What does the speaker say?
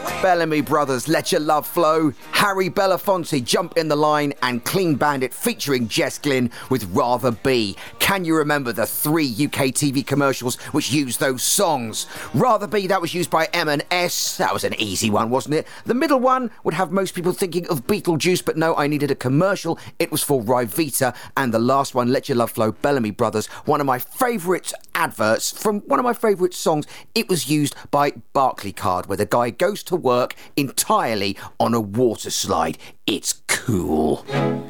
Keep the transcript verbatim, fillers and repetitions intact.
Bellamy Brothers, Let Your Love Flow, Harry Belafonte, Jump in the Line, and Clean Bandit featuring Jess Glynn with Rather Be. Can you remember the three U K T V commercials which used those songs? Rather Be, that was used by M and S. That was an easy one, wasn't it? The middle one would have most people thinking of Beetlejuice, but no, I needed a commercial. It was for Ryvita. And the last one, Let Your Love Flow, Bellamy Brothers, one of my favourite adverts from one of my favourite songs. It was used by Barclaycard, where the guy goes to work entirely on a water slide. It's cool.